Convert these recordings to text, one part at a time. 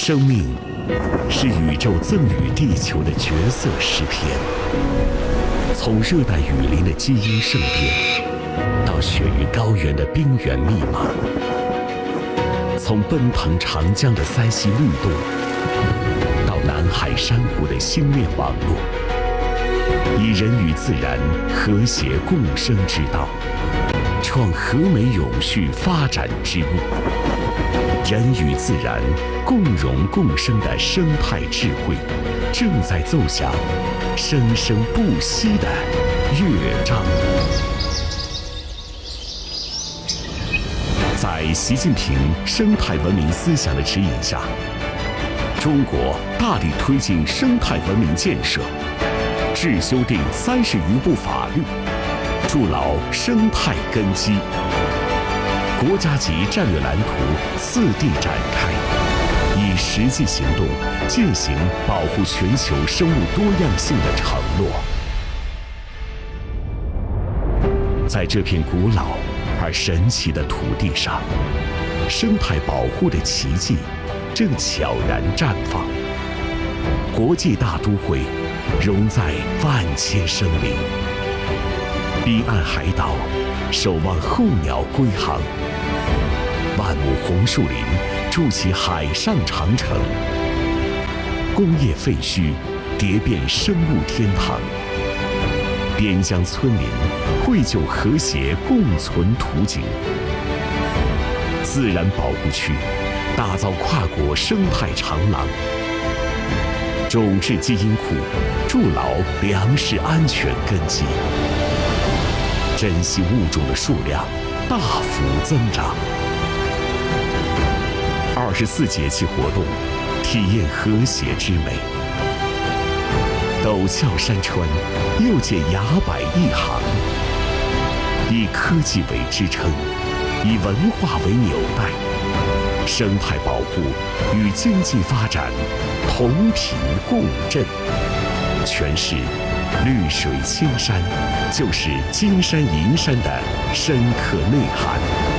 生命是宇宙赠予地球的绝色诗篇，从热带雨林的基因盛变，到雪域高原的冰原密码，从奔腾长江的塞溪律动，到南海珊瑚的星链网络，以人与自然和谐共生之道，创和美永续发展之路。人与自然共荣共生的生态智慧，正在奏响生生不息的乐章。在习近平生态文明思想的指引下，中国大力推进生态文明建设，制修订30余部法律，筑牢生态根基。国家级战略蓝图次第展开，以实际行动践行保护全球生物多样性的承诺。在这片古老而神奇的土地上，生态保护的奇迹正悄然绽放。国际大都会融在万千生灵，彼岸海岛守望候鸟归航，万亩红树林筑起海上长城，工业废墟叠变生物天堂，边疆村民绘就和谐共存图景。自然保护区打造跨国生态长廊，种质基因库筑牢粮食安全根基，珍稀物种的数量大幅增长。24节气活动，体验和谐之美。陡峭山川又见崖柏一行，以科技为支撑，以文化为纽带，生态保护与经济发展同频共振。诠释绿水青山就是金山银山的深刻内涵。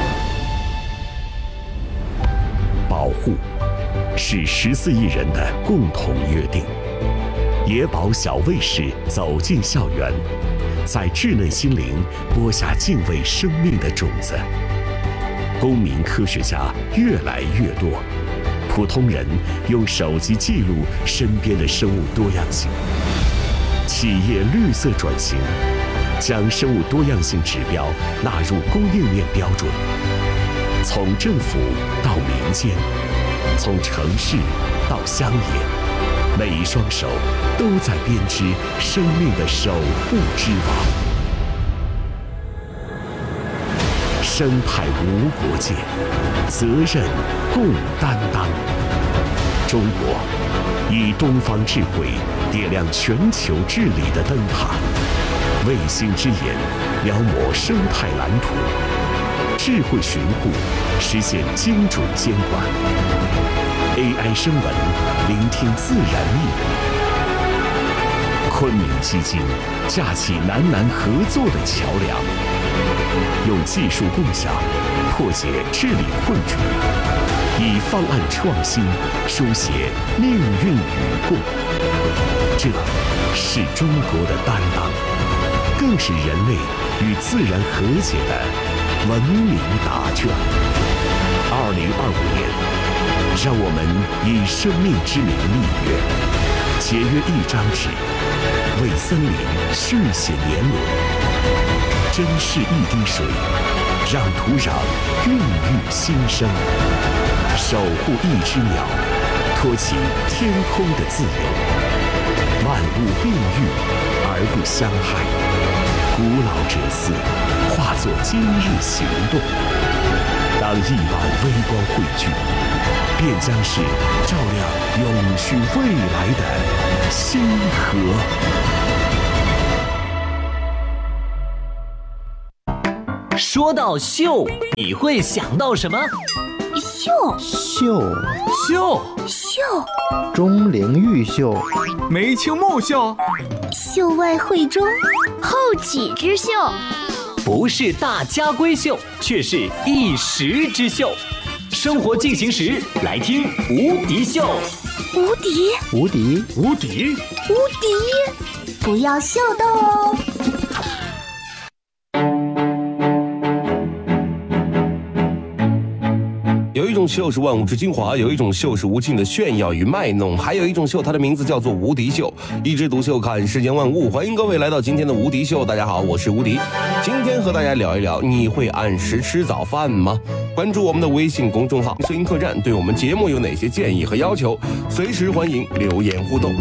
保护是14亿人的共同约定。野保小卫士走进校园，在稚嫩心灵播下敬畏生命的种子。公民科学家越来越多，普通人用手机记录身边的生物多样性。企业绿色转型，将生物多样性指标纳入供应链标准。从政府到民间，从城市到乡野，每一双手都在编织生命的守护之网。生态无国界，责任共担当。中国以东方智慧点亮全球治理的灯塔，卫星之眼描摹生态蓝图，智慧巡护实现精准监管。AI 声纹聆听自然密语。昆明基金架起南南合作的桥梁，用技术共享破解治理困局，以方案创新书写命运与共。这是中国的担当，更是人类与自然和解的文明答卷。2025年，让我们以生命之名立约，节约一张纸，为森林续写年轮，珍视一滴水，让土壤孕育新生，守护一只鸟，托起天空的自由。万物并育而不相害，古老哲思化作今日行动。当亿万微光汇聚，便将是照亮永续未来的星河。 说到秀，你会想到什么？ 秀，钟灵毓秀， 梅清木秀， 秀外慧中，后起之秀。 不是大家闺秀，却是一时之秀。 生活进行时，来听无敌秀。 无敌， 无敌， 无敌， 无敌，不要秀逗哦。 有一种秀是万物之精华，有一种秀是无尽的炫耀与卖弄，还有一种秀，它的名字叫做无敌秀。一枝独秀，看世间万物。欢迎各位来到今天的无敌秀。大家好，我是无敌。今天和大家聊一聊，你会按时吃早饭吗？关注我们的微信公众号“摄音客栈”，对我们节目有哪些建议和要求，随时欢迎留言互动。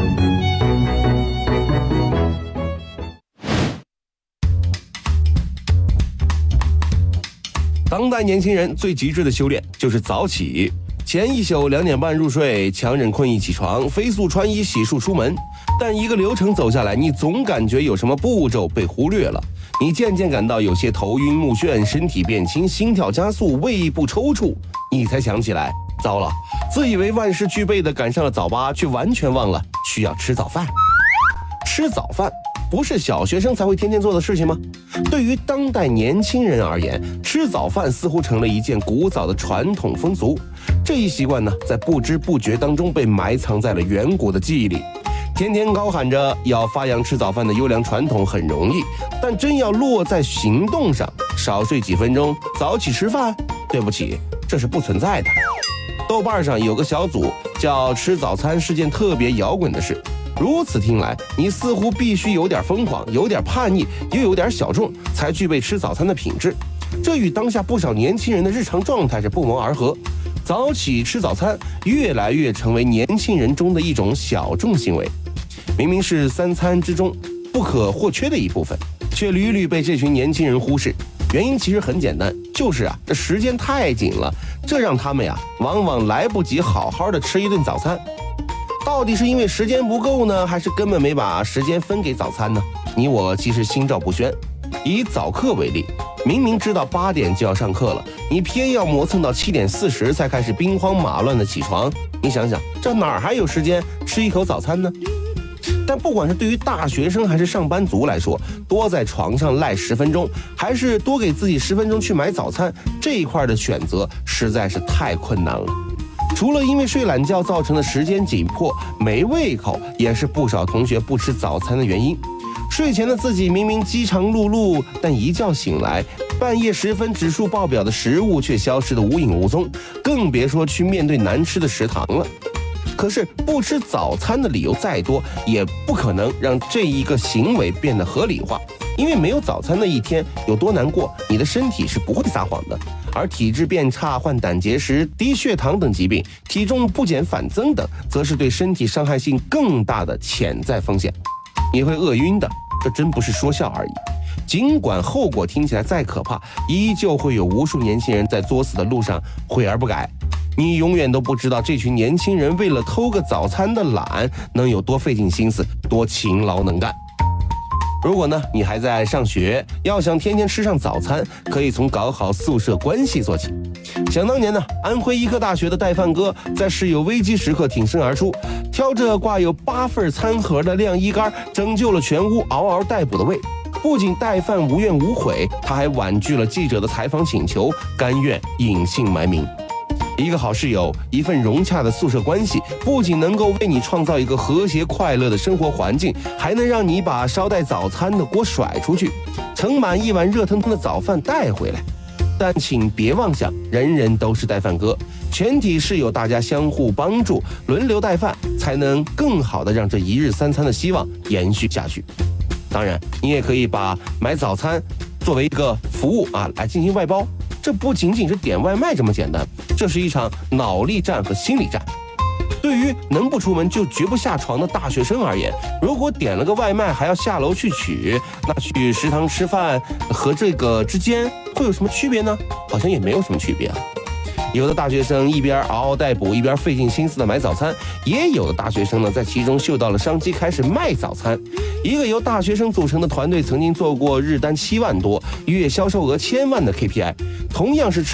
当代年轻人最极致的修炼就是早起，前一宿2点半入睡，强忍困意起床，飞速穿衣洗漱出门。但一个流程走下来，你总感觉有什么步骤被忽略了，你渐渐感到有些头晕目眩，身体变轻，心跳加速，胃部抽搐，你才想起来，糟了，自以为万事俱备的赶上了早八，却完全忘了需要吃早饭。吃早饭不是小学生才会天天做的事情吗？对于当代年轻人而言，吃早饭似乎成了一件古早的传统风俗。这一习惯呢，在不知不觉当中被埋藏在了远古的记忆里。天天高喊着要发扬吃早饭的优良传统很容易，但真要落在行动上，少睡几分钟，早起吃饭，对不起，这是不存在的。豆瓣上有个小组叫“吃早餐是件特别摇滚的事”。如此听来，你似乎必须有点疯狂，有点叛逆，又有点小众，才具备吃早餐的品质。这与当下不少年轻人的日常状态是不谋而合。早起吃早餐越来越成为年轻人中的一种小众行为，明明是3餐之中不可或缺的一部分，却屡屡被这群年轻人忽视。原因其实很简单，就是这时间太紧了，这让他们往往来不及好好的吃一顿早餐。到底是因为时间不够呢，还是根本没把时间分给早餐呢？你我其实心照不宣。以早课为例，明明知道8点就要上课了，你偏要磨蹭到7点40才开始兵荒马乱的起床。你想想，这哪儿还有时间吃一口早餐呢？但不管是对于大学生还是上班族来说，多在床上赖10分钟，还是多给自己10分钟去买早餐，这一块的选择实在是太困难了。除了因为睡懒觉造成的时间紧迫没胃口，也是不少同学不吃早餐的原因。睡前的自己明明饥肠辘辘，但一觉醒来，半夜10分指数爆表的食物却消失得无影无踪，更别说去面对难吃的食堂了。可是不吃早餐的理由再多，也不可能让这一个行为变得合理化。因为没有早餐的一天有多难过，你的身体是不会撒谎的。而体质变差、患胆结石、低血糖等疾病，体重不减反增等，则是对身体伤害性更大的潜在风险。你会饿晕的，这真不是说笑而已。尽管后果听起来再可怕，依旧会有无数年轻人在作死的路上悔而不改。你永远都不知道这群年轻人为了偷个早餐的懒，能有多费尽心思，多勤劳能干。如果你还在上学，要想天天吃上早餐，可以从搞好宿舍关系做起。想当年安徽医科大学的带饭哥在室友危机时刻挺身而出，挑着挂有8份餐盒的晾衣杆，拯救了全屋嗷嗷待哺的胃。不仅带饭无怨无悔，他还婉拒了记者的采访请求，甘愿隐姓埋名。一个好室友，一份融洽的宿舍关系，不仅能够为你创造一个和谐快乐的生活环境，还能让你把捎带早餐的锅甩出去，盛满一碗热腾腾的早饭带回来。但请别妄想人人都是带饭哥，全体室友大家相互帮助，轮流带饭，才能更好的让这一日3餐的希望延续下去。当然，你也可以把买早餐作为一个服务来进行外包。这不仅仅是点外卖这么简单，这是一场脑力战和心理战。对于能不出门就绝不下床的大学生而言，如果点了个外卖还要下楼去取，那去食堂吃饭和这个之间会有什么区别呢？好像也没有什么区别。有的大学生一边嗷嗷待哺，一边费尽心思的买早餐，也有的大学生在其中嗅到了商机，开始卖早餐。一个由大学生组成的团队曾经做过日单7万多、月销售额1000万的 KPI， 同样是吃